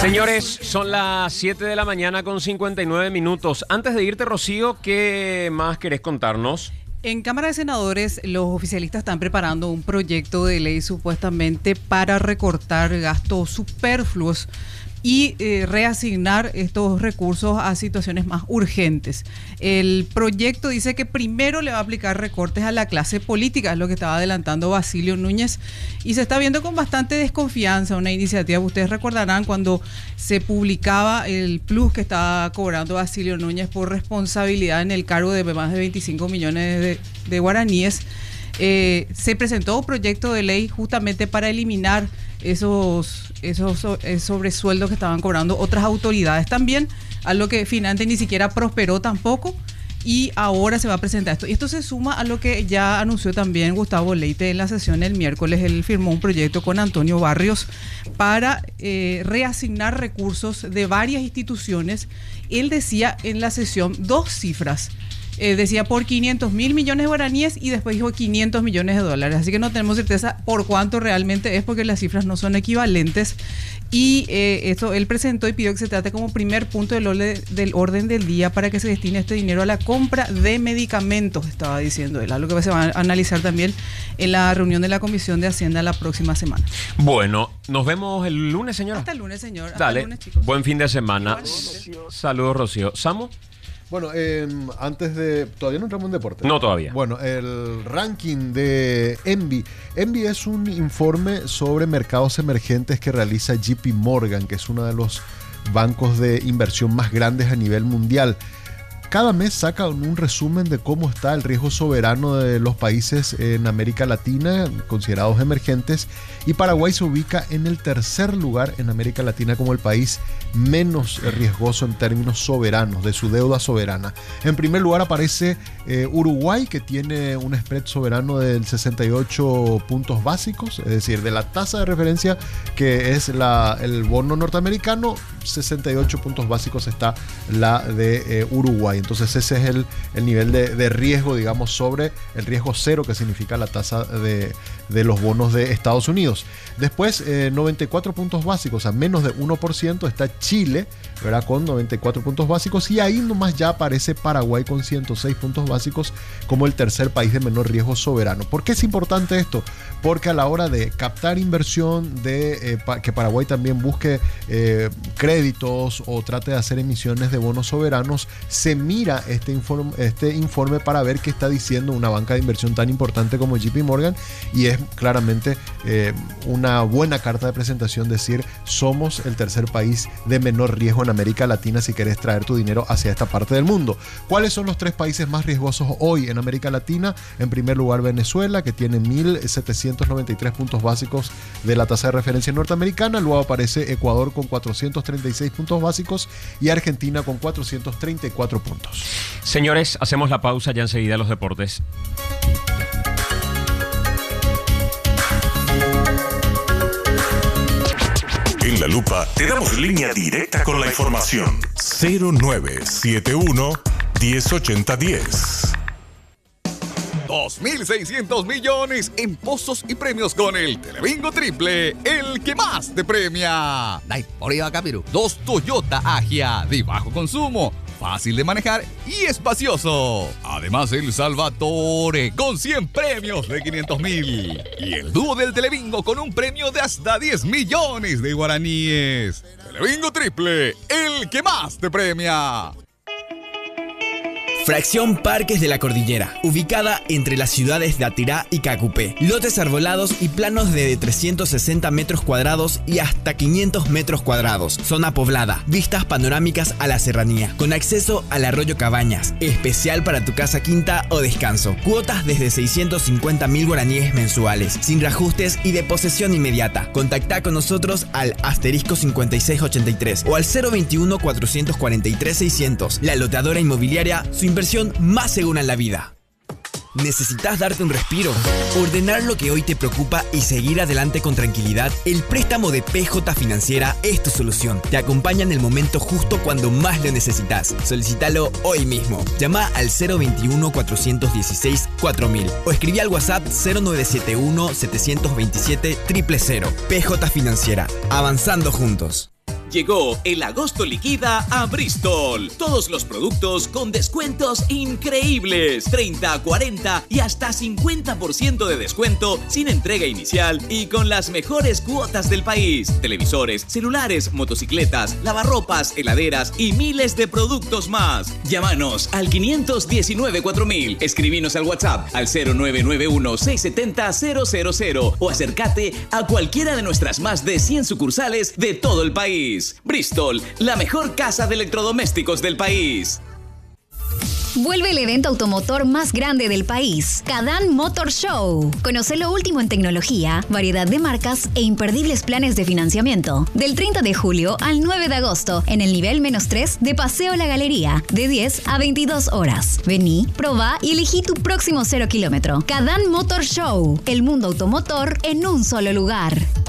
Señores, son las 7 de la mañana con 59 minutos. Antes de irte, Rocío, ¿qué más querés contarnos? En Cámara de Senadores, los oficialistas están preparando un proyecto de ley supuestamente para recortar gastos superfluos y reasignar estos recursos a situaciones más urgentes. El proyecto dice que primero le va a aplicar recortes a la clase política, es lo que estaba adelantando Basilio Núñez, y se está viendo con bastante desconfianza una iniciativa. Ustedes recordarán cuando se publicaba el plus que estaba cobrando Basilio Núñez por responsabilidad en el cargo de más de 25 millones de guaraníes. Se presentó un proyecto de ley justamente para eliminar esos sobresueldos que estaban cobrando otras autoridades también, algo que finalmente ni siquiera prosperó tampoco, y ahora se va a presentar esto. Y esto se suma a lo que ya anunció también Gustavo Leite en la sesión el miércoles. Él firmó un proyecto con Antonio Barrios para reasignar recursos de varias instituciones. Él decía en la sesión dos cifras. Decía por 500 mil millones de guaraníes y después dijo 500 millones de dólares. Así que no tenemos certeza por cuánto realmente es, porque las cifras no son equivalentes. Y esto él presentó y pidió que se trate como primer punto del orden del día para que se destine este dinero a la compra de medicamentos, estaba diciendo él. Algo que se va a analizar también en la reunión de la Comisión de Hacienda la próxima semana. Bueno, nos vemos el lunes, señora. Hasta el lunes, señor. Hasta Dale, el lunes, chicos. Buen fin de semana. Saludos, Rocío. ¿Samu? Bueno, antes de... ¿Todavía no entramos en deporte? No, todavía. Bueno, el ranking de Envy. Envy es un informe sobre mercados emergentes que realiza JP Morgan, que es uno de los bancos de inversión más grandes a nivel mundial. Cada mes saca un resumen de cómo está el riesgo soberano de los países en América Latina, considerados emergentes, y Paraguay se ubica en el tercer lugar en América Latina como el país menos riesgoso en términos soberanos, de su deuda soberana. En primer lugar aparece Uruguay, que tiene un spread soberano del 68 puntos básicos, es decir, de la tasa de referencia que es el bono norteamericano, 68 puntos básicos está la de Uruguay. Entonces ese es el nivel de riesgo, digamos, sobre el riesgo cero, que significa la tasa de los bonos de Estados Unidos. Después, 94 puntos básicos, a menos de 1%, está Chile, ¿verdad?, con 94 puntos básicos, y ahí nomás ya aparece Paraguay con 106 puntos básicos como el tercer país de menor riesgo soberano. ¿Por qué es importante esto? Porque a la hora de captar inversión, que Paraguay también busque créditos o trate de hacer emisiones de bonos soberanos, se mira este informe para ver qué está diciendo una banca de inversión tan importante como JP Morgan, y es claramente una buena carta de presentación decir: somos el tercer país de menor riesgo en América Latina si querés traer tu dinero hacia esta parte del mundo. ¿Cuáles son los tres países más riesgosos hoy en América Latina? En primer lugar, Venezuela, que tiene 1.793 puntos básicos de la tasa de referencia norteamericana. Luego aparece Ecuador con 436 puntos básicos y Argentina con 434 puntos. Señores, hacemos la pausa, ya enseguida los deportes. En La Lupa te damos línea directa con la información. 0971 108010. 2.600 millones en pozos y premios con el Telebingo Triple, el que más te premia. Dai, por ahí va, Capiru. 2 Toyota Agia de bajo consumo, fácil de manejar y espacioso. Además, el Salvatore con 100 premios de 500.000. Y el dúo del Telebingo con un premio de hasta 10 millones de guaraníes. Telebingo Triple, el que más te premia. Fracción Parques de la Cordillera, ubicada entre las ciudades de Atirá y Cacupé. Lotes arbolados y planos de 360 metros cuadrados y hasta 500 metros cuadrados. Zona poblada, vistas panorámicas a la serranía, con acceso al arroyo Cabañas, especial para tu casa quinta o descanso. Cuotas desde 650.000 guaraníes mensuales, sin reajustes y de posesión inmediata. Contacta con nosotros al *5683 o al 021 443 600. La loteadora inmobiliaria, su inversión más segura en la vida. ¿Necesitas darte un respiro? ¿Ordenar lo que hoy te preocupa y seguir adelante con tranquilidad? El préstamo de PJ Financiera es tu solución. Te acompaña en el momento justo cuando más lo necesitas. Solicítalo hoy mismo. Llama al 021 416 4000 o escribí al WhatsApp 0971 727 000. PJ Financiera. Avanzando juntos. Llegó el agosto liquida a Bristol. Todos los productos con descuentos increíbles. 30, 40 y hasta 50% de descuento sin entrega inicial y con las mejores cuotas del país. Televisores, celulares, motocicletas, lavarropas, heladeras y miles de productos más. Llámanos al 519-4000. Escribinos al WhatsApp al 0991-670-000 o acércate a cualquiera de nuestras más de 100 sucursales de todo el país. Bristol, la mejor casa de electrodomésticos del país. Vuelve el evento automotor más grande del país, Kadán Motor Show. Conoce lo último en tecnología, variedad de marcas e imperdibles planes de financiamiento. Del 30 de julio al 9 de agosto, en el nivel -3 de Paseo La Galería, de 10 a 22 horas. Vení, probá y elegí tu próximo 0 kilómetro. Kadán Motor Show, el mundo automotor en un solo lugar.